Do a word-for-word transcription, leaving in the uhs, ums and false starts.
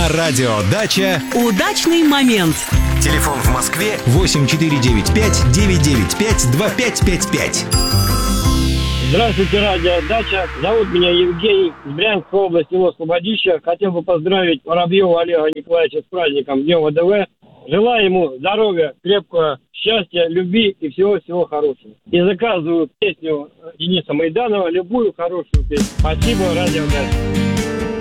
На радио «Дача» удачный момент. Телефон в Москве восемь четыре девять пять девять девять пять два пять пять пять. Здравствуйте, радио «Дача». Зовут меня Евгений, из Брянской области, село Слободища. Хотел бы поздравить Воробьева Олега Николаевича с праздником, Днем ВДВ. Желаю ему здоровья, крепкого счастья, любви и всего-всего хорошего. И заказываю песню Дениса Майданова, любую хорошую песню. Спасибо, радио «Дача».